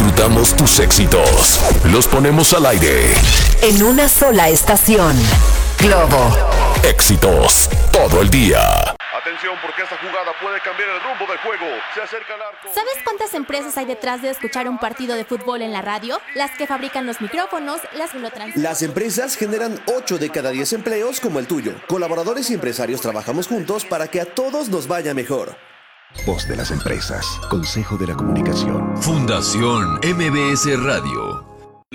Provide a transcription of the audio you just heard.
disfrutamos tus éxitos. Los ponemos al aire. En una sola estación. Globo. Éxitos todo el día. Atención, porque esta jugada puede cambiar el rumbo del juego. Se acerca al arco. ¿Sabes cuántas empresas hay detrás de escuchar un partido de fútbol en la radio? Las que fabrican los micrófonos, las que lo transmiten. Las empresas generan 8 de cada 10 empleos como el tuyo. Colaboradores y empresarios trabajamos juntos para que a todos nos vaya mejor. Voz de las empresas. Consejo de la Comunicación. Fundación MBS Radio.